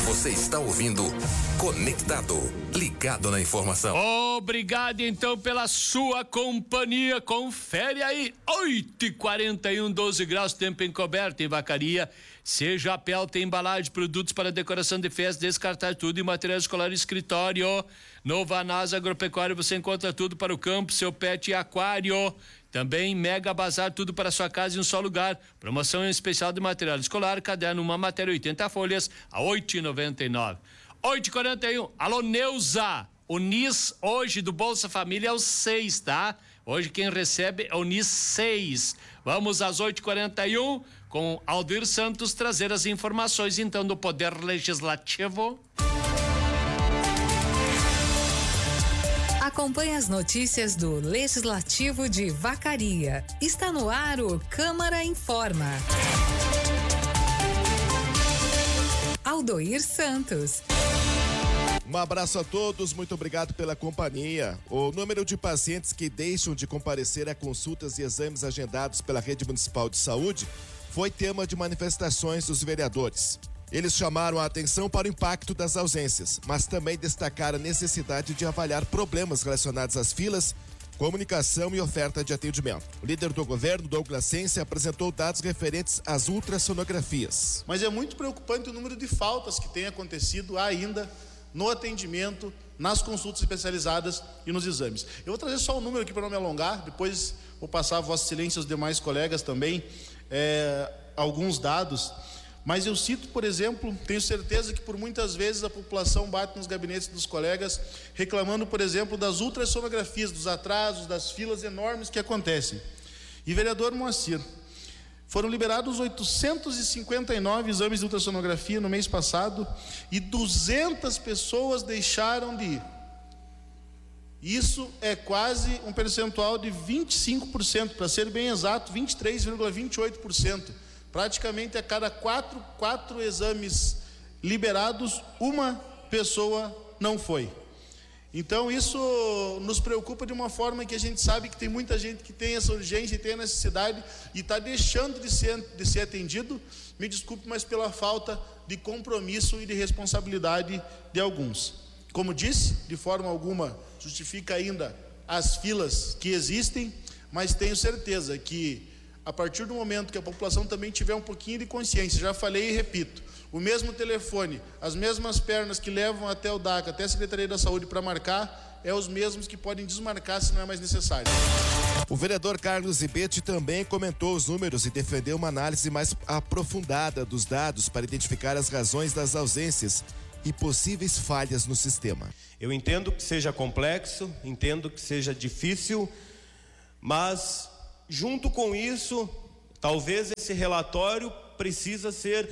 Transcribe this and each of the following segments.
Você está ouvindo Conectado, ligado na informação. Obrigado então pela sua companhia. Confere aí, 8h41, 12 graus, tempo encoberto em Vacaria. Seja a Pelta embalagem, produtos para decoração de festa, descartar tudo e material escolar e escritório. No Vanasa Agropecuário você encontra tudo para o campo, seu pet e aquário. Também Mega Bazar, tudo para sua casa em um só lugar. Promoção especial de material escolar, caderno, uma matéria 80 folhas a 8,99. 8h41, alô Neuza, o NIS hoje do Bolsa Família é o 6, tá? Hoje quem recebe é o NIS 6. Vamos às 8h41 com Aldir Santos trazer as informações então do Poder Legislativo. Acompanhe as notícias do Legislativo de Vacaria. Está no ar o Câmara Informa. Aldoir Santos. Um abraço a todos, muito obrigado pela companhia. O número de pacientes que deixam de comparecer a consultas e exames agendados pela Rede Municipal de Saúde foi tema de manifestações dos vereadores. Eles chamaram a atenção para o impacto das ausências, mas também destacaram a necessidade de avaliar problemas relacionados às filas, comunicação e oferta de atendimento. O líder do governo, Douglas Sense, apresentou dados referentes às ultrassonografias. Mas é muito preocupante o número de faltas que tem acontecido ainda no atendimento, nas consultas especializadas e nos exames. Eu vou trazer só um número aqui para não me alongar, depois vou passar a Vossa Excelência e os demais colegas também alguns dados. Mas eu cito, por exemplo, tenho certeza que por muitas vezes a população bate nos gabinetes dos colegas reclamando, por exemplo, das ultrassonografias, dos atrasos, das filas enormes que acontecem. E vereador Moacir, foram liberados 859 exames de ultrassonografia no mês passado e 200 pessoas deixaram de ir. Isso é quase um percentual de 25%, para ser bem exato, 23,28%. Praticamente a cada quatro exames liberados, uma pessoa não foi. Então isso nos preocupa de uma forma que a gente sabe que tem muita gente que tem essa urgência e tem a necessidade e está deixando de ser atendido. Me desculpe, mas pela falta de compromisso e de responsabilidade de alguns. Como disse, de forma alguma justifica ainda as filas que existem, mas tenho certeza que a partir do momento que a população também tiver um pouquinho de consciência, já falei e repito, o mesmo telefone, as mesmas pernas que levam até o DACA, até a Secretaria da Saúde para marcar, é os mesmos que podem desmarcar se não é mais necessário. O vereador Carlos Zibete também comentou os números e defendeu uma análise mais aprofundada dos dados para identificar as razões das ausências e possíveis falhas no sistema. Eu entendo que seja complexo, entendo que seja difícil, mas junto com isso, talvez esse relatório precisa ser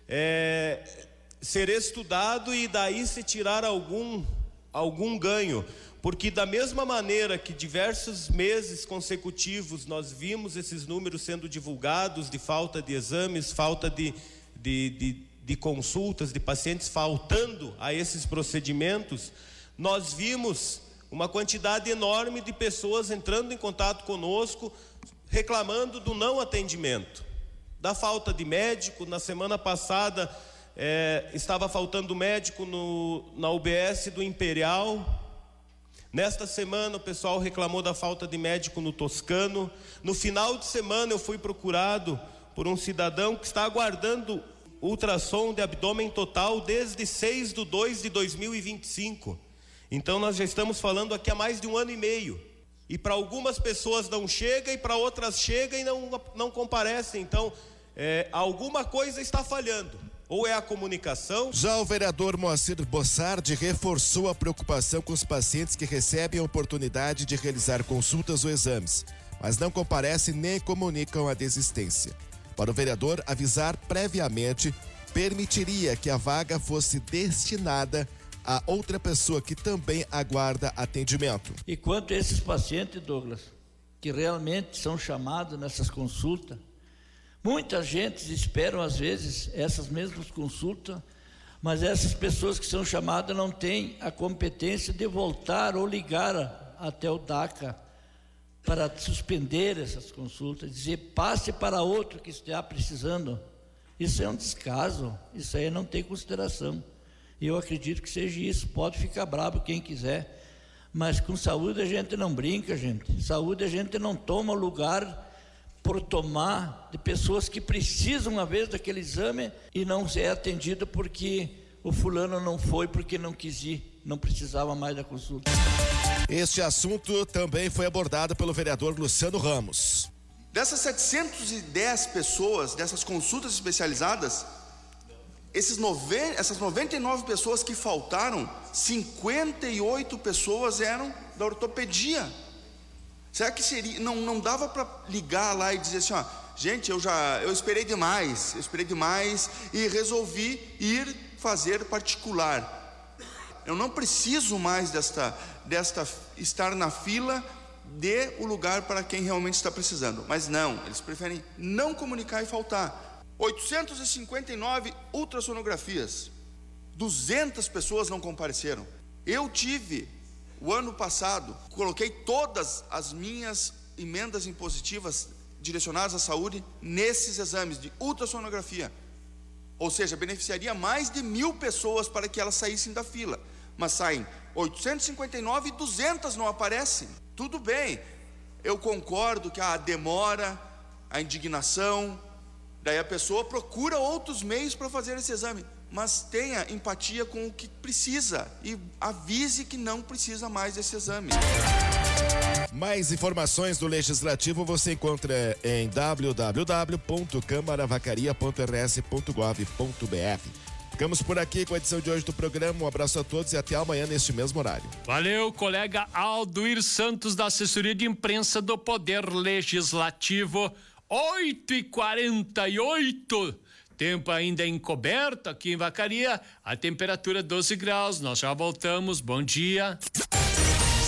estudado e daí se tirar algum ganho, porque da mesma maneira que diversos meses consecutivos nós vimos esses números sendo divulgados de falta de exames, falta de consultas, de pacientes faltando a esses procedimentos, nós vimos uma quantidade enorme de pessoas entrando em contato conosco, reclamando do não atendimento, da falta de médico. Na semana passada estava faltando médico na UBS do Imperial. Nesta semana o pessoal reclamou da falta de médico no Toscano. No final de semana eu fui procurado por um cidadão que está aguardando ultrassom de abdômen total desde 6/2/2025. Então nós já estamos falando aqui há mais de 1 ano e meio. E para algumas pessoas não chega e para outras chega e não comparecem. Então alguma coisa está falhando. Ou é a comunicação. Já o vereador Moacir Bossardi reforçou a preocupação com os pacientes que recebem a oportunidade de realizar consultas ou exames, mas não comparecem nem comunicam a desistência. Para o vereador, avisar previamente permitiria que a vaga fosse destinada a outra pessoa que também aguarda atendimento. E quanto a esses pacientes, Douglas, que realmente são chamados nessas consultas, muita gente esperam às vezes essas mesmas consultas, mas essas pessoas que são chamadas não têm a competência de voltar ou ligar até o DACA para suspender essas consultas, dizer passe para outro que está precisando. Isso é um descaso, isso aí não tem consideração. Eu acredito que seja isso. Pode ficar bravo quem quiser, mas com saúde a gente não brinca, gente. Saúde a gente não toma lugar por tomar de pessoas que precisam uma vez daquele exame e não é atendido porque o fulano não foi, porque não quis ir, não precisava mais da consulta. Este assunto também foi abordado pelo vereador Luciano Ramos. Dessas 710 pessoas, dessas consultas especializadas, essas 99 pessoas que faltaram, 58 pessoas eram da ortopedia. Será que seria, não dava para ligar lá e dizer assim, ó, gente, eu esperei demais e resolvi ir fazer particular. Eu não preciso mais desta estar na fila, dê o lugar para quem realmente está precisando. Mas não, eles preferem não comunicar e faltar. 859 ultrassonografias, 200 pessoas não compareceram. Eu tive, o ano passado, coloquei todas as minhas emendas impositivas direcionadas à saúde nesses exames de ultrassonografia. Ou seja, beneficiaria mais de 1.000 pessoas para que elas saíssem da fila. Mas saem 859 e 200 não aparecem. Tudo bem, eu concordo que a demora, a indignação, daí a pessoa procura outros meios para fazer esse exame, mas tenha empatia com o que precisa e avise que não precisa mais desse exame. Mais informações do Legislativo você encontra em www.câmaravacarias.rs.gov.br. Ficamos por aqui com a edição de hoje do programa. Um abraço a todos e até amanhã neste mesmo horário. Valeu, colega Aldoir Santos, da assessoria de imprensa do Poder Legislativo. 8h48. Tempo ainda encoberto aqui em Vacaria. A temperatura 12 graus. Nós já voltamos. Bom dia.